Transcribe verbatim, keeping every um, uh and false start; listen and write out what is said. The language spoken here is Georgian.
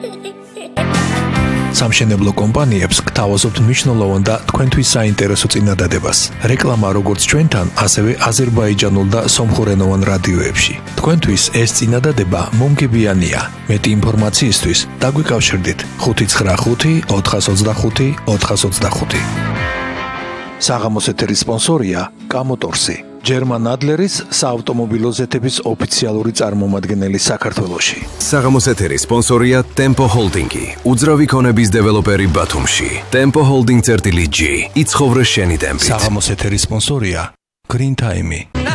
სამშენებლო კომპანიებს გთავაზობთ მნიშვნელოვან და თქვენთვის საინტერესო წინადადებას. რეკლამა როგორც ჩვენთან, ასევე აზერბაიჯანულ და სომხურენოვან რადიოებში. თქვენთვის ეს წინადადება მომგებიანია. მეტი ინფორმაციისთვის დაგვიკავშირდით ხუთი ცხრა ხუთი ოთხას ოცდახუთი ოთხას ოცდახუთი. საღამოს ეთერის სპონსორია კამოტორსი. ჯერმან ადლერის საავტომობილო ზეთების ოფიციალური წარმომადგენელი საქართველოში. საღამოს ეთერის სპონსორია Tempo Holding-ი, უძრავი ქონების დეველოპერი ბათუმში. Tempo Holding-G იცხოვრე შენი ტემპით. საღამოს ეთერის სპონსორია Green Time-ი.